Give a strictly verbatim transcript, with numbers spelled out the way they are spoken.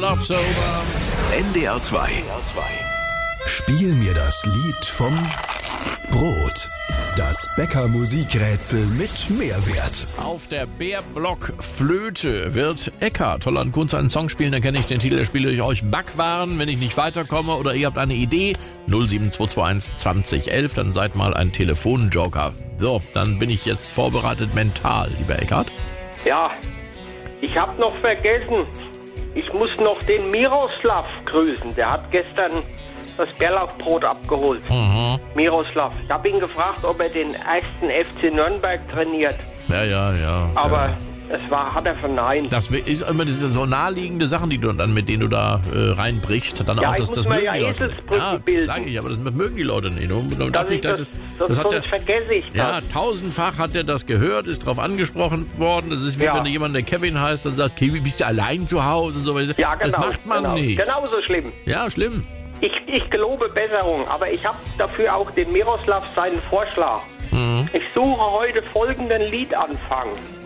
Love Sober. N D R zwei. Spiel mir das Lied vom Brot. Das Bäcker-Musikrätsel mit Mehrwert. Auf der Bärblock-Flöte wird Eckhard Holland Kunz einen Song spielen, dann kenne ich den Titel, der spiele ich euch Backwaren, wenn ich nicht weiterkomme oder ihr habt eine Idee. null sieben zwei zwei eins zwanzig elf, dann seid mal ein Telefonjoker. So, dann bin ich jetzt vorbereitet mental, lieber Eckhard. Ja, ich habe noch vergessen, ich muss noch den Miroslav grüßen. Der hat gestern das Bärlauchbrot abgeholt. Mhm. Miroslav. Ich habe ihn gefragt, ob er den ersten F C Nürnberg trainiert. Ja, ja, ja. Aber ja. es war, hat er verneint. Das ist immer diese so naheliegende Sachen, die du dann, mit denen du da äh, reinbrichst. Dann Ja, auch, ich das, muss das mal mögen ja die Leute. Eselsbrücken Ja, bilden. sage ich, aber das mögen die Leute nicht. Man darf Dass nicht ich das, das, sonst, das hat sonst der, vergesse ich das. ja, tausendfach hat er das gehört, ist drauf angesprochen worden. Das ist wie Ja. wenn jemand, der Kevin heißt, dann sagt, Kevin, bist du allein zu Hause und so weiter. Ja, genau. Das macht man genau. nicht. Genauso schlimm. Ja, schlimm. Ich, ich gelobe Besserung, aber ich habe dafür auch den Miroslav seinen Vorschlag. Mhm. Ich suche heute folgenden Liedanfang.